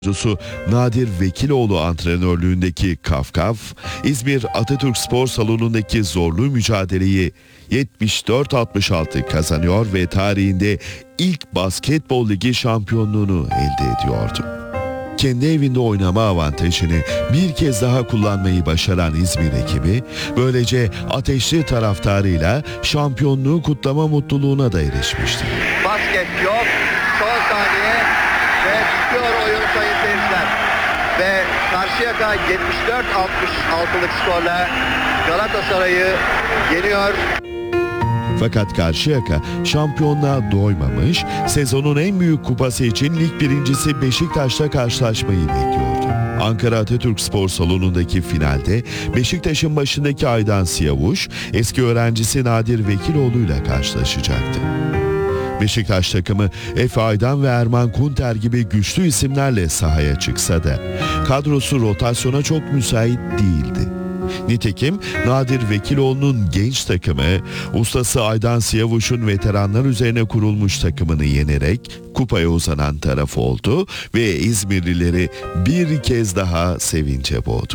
Oyuncusu Nadir Vekiloğlu antrenörlüğündeki Kafkaf, İzmir Atatürk Spor Salonu'ndaki zorlu mücadeleyi 74-66 kazanıyor ve tarihinde ilk basketbol ligi şampiyonluğunu elde ediyordu. Kendi evinde oynama avantajını bir kez daha kullanmayı başaran İzmir ekibi, böylece ateşli taraftarıyla şampiyonluğu kutlama mutluluğuna da erişmişti. Basket yok, son saniye ve bitiyor oyun sayın seyirciler. Ve Karşıyaka 74-66'lık skorla Galatasaray'ı yeniyor. Fakat Karşıyaka şampiyonluğa doymamış, sezonun en büyük kupası için lig birincisi Beşiktaş'la karşılaşmayı bekliyordu. Ankara Atatürk Spor Salonu'ndaki finalde Beşiktaş'ın başındaki Aydan Siyavuş, eski öğrencisi Nadir Vekiloğlu ile karşılaşacaktı. Beşiktaş takımı Efe Aydan ve Erman Kunter gibi güçlü isimlerle sahaya çıksa da kadrosu rotasyona çok müsait değildi. Nitekim Nadir Vekiloğlu'nun genç takımı, ustası Aydan Siyavuş'un veteranlar üzerine kurulmuş takımını yenerek kupaya uzanan taraf oldu ve İzmirlileri bir kez daha sevince boğdu.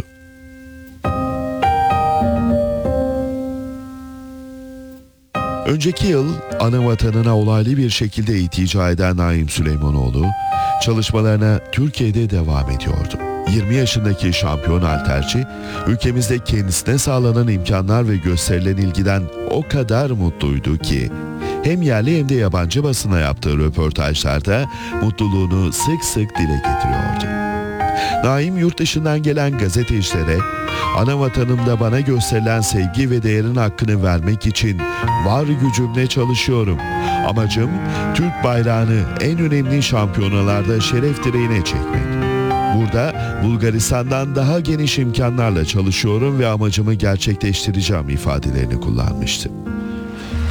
Önceki yıl ana vatanına olaylı bir şekilde iltica eden Naim Süleymanoğlu, çalışmalarına Türkiye'de devam ediyordu. 20 yaşındaki şampiyon halterci, ülkemizde kendisine sağlanan imkanlar ve gösterilen ilgiden o kadar mutluydu ki, hem yerli hem de yabancı basına yaptığı röportajlarda mutluluğunu sık sık dile getiriyordu. Naim yurt dışından gelen gazetecilere, ana vatanımda bana gösterilen sevgi ve değerin hakkını vermek için var gücümle çalışıyorum. Amacım Türk bayrağını en önemli şampiyonalarda şeref direğine çekmek. Burada Bulgaristan'dan daha geniş imkanlarla çalışıyorum ve amacımı gerçekleştireceğim ifadelerini kullanmıştı.